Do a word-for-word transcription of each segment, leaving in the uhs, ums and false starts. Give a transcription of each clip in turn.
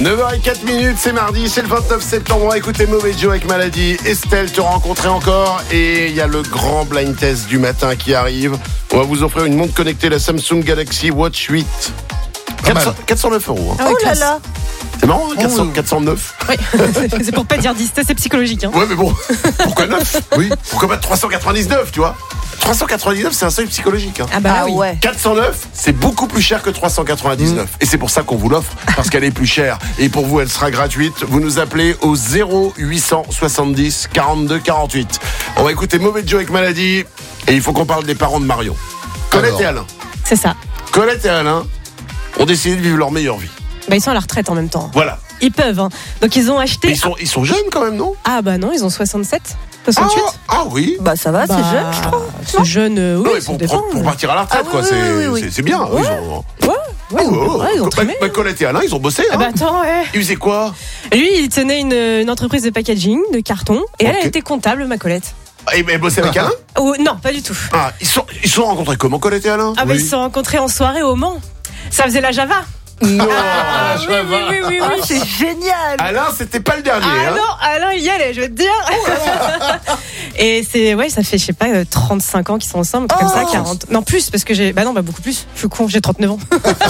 neuf heures zéro quatre minutes, c'est mardi, c'est le vingt-neuf septembre. On va écouter Mauvais Joe avec Maladie. Estelle te rencontrer encore. Et il y a le grand blind test du matin qui arrive. On va vous offrir une montre connectée, la Samsung Galaxy Watch huit. quatre cents, quatre cent neuf euros. Hein. Ah oui, oh là là. C'est marrant, hein, quatre cents, quatre cent neuf. Oui, c'est pour pas dire dix, c'est psychologique. Hein. Ouais, mais bon, pourquoi neuf? Oui. Pourquoi pas trois cent quatre-vingt-dix-neuf, tu vois? trois cent quatre-vingt-dix-neuf, c'est un seuil psychologique. Hein. Ah bah ah oui. Ouais. quatre cent neuf, c'est beaucoup plus cher que trois cent quatre-vingt-dix-neuf. Mmh. Et c'est pour ça qu'on vous l'offre, parce qu'elle est plus chère. Et pour vous, elle sera gratuite. Vous nous appelez au zéro huit cent soixante-dix quarante-deux quarante-huit. On va écouter Mauvais Joe avec Maladie. Et il faut qu'on parle des parents de Marion. Colette Alors. et Alain. C'est ça. Colette et Alain ont décidé de vivre leur meilleure vie. Bah, ils sont à la retraite en même temps. Voilà. Ils peuvent. Hein. Donc ils ont acheté. Mais ils sont, ils sont jeunes quand même, non? Ah bah non, ils ont soixante-sept, soixante-huit. Ah, ah oui. Bah ça va, bah, c'est jeune, je trouve. C'est jeune, euh, oui. Non, mais pour, dépend, pour, pour mais... partir à la retraite, ah, quoi. oui, c'est, oui, oui. c'est, c'est bien. Ouais. Ils ont... Ouais, ouais, oh, oh, ouais, ils ont bah, trimé. bah, Colette et Alain, ils ont bossé. Hein. Ah bah attends, ouais. Ils faisaient quoi? Lui, il tenait une, une entreprise de packaging, de carton, et okay. elle a été comptable, ma Colette. Et elle bossait avec Alain? Oh, non, pas du tout. Ah, ils sont, ils sont rencontrés comment, Colette et Alain? Ah bah oui. Ils se sont rencontrés en soirée au Mans. Ça faisait la Java. Non, ah, oui, oui, oui, oui, oui. Ah, c'est génial. Alain, c'était pas le dernier. Ah hein. non, Alain, il y allait, je vais te dire. Et c'est, ouais, ça fait, je sais pas, trente-cinq ans qu'ils sont ensemble, oh. comme ça, quarante. Non, plus, parce que j'ai, bah non, bah beaucoup plus. Je suis con, j'ai trente-neuf ans.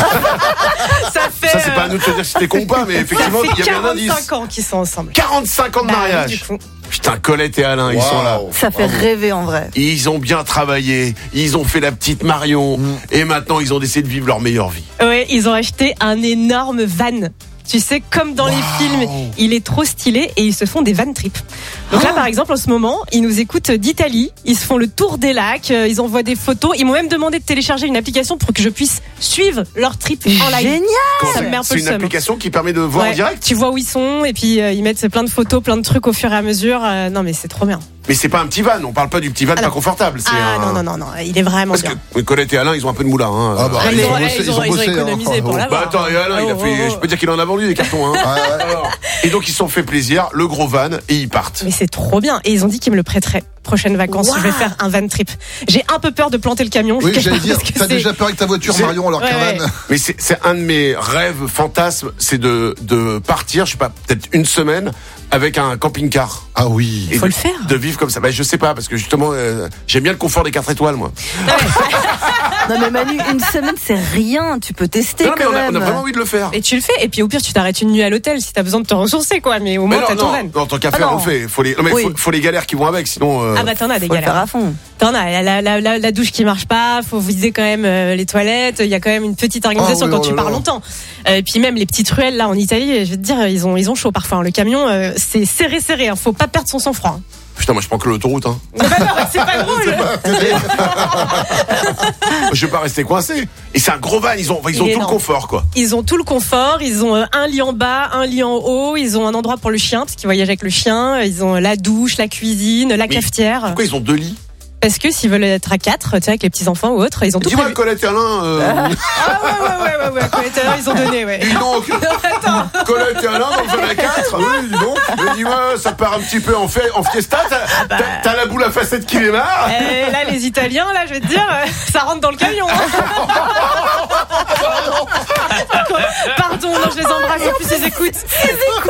ça fait. Ça, c'est pas à nous de te dire si t'es con ou pas, mais effectivement, il y avait un indice. quarante-cinq ans qu'ils sont ensemble. quarante-cinq ans de bah, mariage. Du coup. Putain, Colette et Alain, wow. Ils sont là. Ça fait Bravo. Rêver en vrai. Ils ont bien travaillé, ils ont fait la petite Marion, mmh. et maintenant ils ont décidé de vivre leur meilleure vie. Ouais, ils ont acheté un énorme van. Tu sais, comme dans wow. les films, il est trop stylé et ils se font des van trips. Donc oh. là, par exemple, en ce moment, ils nous écoutent d'Italie. Ils se font le tour des lacs. Ils envoient des photos. Ils m'ont même demandé de télécharger une application pour que je puisse suivre leur trip en live. Génial! Ça me met un peu c'est une seum. application qui permet de voir ouais, en direct. Tu vois où ils sont et puis euh, ils mettent plein de photos, plein de trucs au fur et à mesure. Euh, non, mais c'est trop bien. Mais c'est pas un petit van, on parle pas du petit van ah pas confortable. C'est ah un... non, non, non, non, il est vraiment Parce bien. Que Colette et Alain, ils ont un peu de moulin. Hein. Ah bah, ah, ils, ils, ont, ont, bossé, ils, ont, ils ont bossé, économisé hein. pour l'avoir. Bah attends, et Alain, oh, il a fait, oh, oh. je peux dire qu'il en a vendu des cartons. Hein. Ah, ouais. Alors, et donc ils se sont fait plaisir, le gros van, et ils partent. Mais c'est trop bien. Et ils ont dit qu'ils me le prêteraient. Prochaines vacances, wow. je vais faire un van trip. J'ai un peu peur de planter le camion. Oui, j'allais dire, t'as c'est... déjà peur avec ta voiture, Marion, alors ouais, qu'un ouais. van. Mais c'est, c'est un de mes rêves, fantasmes, c'est de, de partir, je sais pas, peut-être une semaine avec un camping-car. Ah oui. Il faut de, le faire. De vivre comme ça. Bah, je sais pas, parce que justement, euh, j'aime bien le confort des quatre étoiles, moi. Non mais Manu, une semaine c'est rien, tu peux tester non, quand mais on a, même. on a vraiment envie de le faire. Et tu le fais, et puis au pire tu t'arrêtes une nuit à l'hôtel si t'as besoin de te ressourcer quoi, mais au moins mais t'as non, ton non, van. non, tant qu'à faire, ah on le fait. Faut les, non, mais oui. faut, faut les galères qui vont avec, sinon. Euh... Ah bah t'en as des faut galères. Le faire à fond. T'en as la, la, la, la douche qui marche pas, faut viser quand même euh, les toilettes. Il y a quand même une petite organisation ah, oui, quand oh tu pars longtemps. Et euh, puis même les petites ruelles là en Italie, je vais te dire, ils ont ils ont chaud parfois. Hein. Le camion, euh, c'est serré serré. Hein. Faut pas perdre son sang-froid. Hein. Putain, moi je prends que l'autoroute. Hein. C'est pas, non, c'est pas drôle. C'est pas... je vais pas rester coincé. Et c'est un gros van, ils ont, ils ont tout énorme. Le confort quoi. Ils ont tout le confort, ils ont un lit en bas, un lit en haut, ils ont un endroit pour le chien parce qu'ils voyagent avec le chien, ils ont la douche, la cuisine, la Mais cafetière. Pourquoi ils ont deux lits? Parce que s'ils veulent être à quatre, tu sais, avec les petits enfants ou autres, ils ont tout Dis-moi, prévu. Colette et Alain. Euh... Ah ouais, ouais, ouais, ouais, ouais, Colette et Alain, ils ont donné, ouais. Dis donc, Colette et Alain, dans le van à quatre. Oui, dis donc. Dis-moi, ça part un petit peu en, fait, en fiesta. T'as, ah bah... t'as, t'as la boule à facettes qui démarre. Et là, les Italiens, là, je vais te dire, ça rentre dans le camion. Hein. Pardon, non, je les embrasse. En plus, ils écoutent. Ils écoutent.